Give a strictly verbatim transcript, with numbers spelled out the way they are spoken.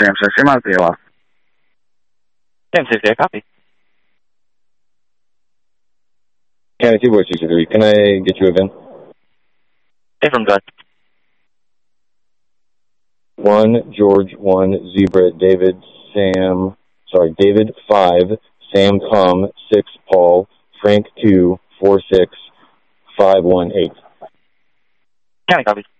Sam six, I'm out the L F. Sam six, I copy. County two, voice sixty-three. Can I get you a V I N? Affirm, Doug. One, George, one, Zebra, David, Sam, sorry, David, five, Sam, Tom, six, Paul, Frank, two, four, six, five, one, eight. County copy.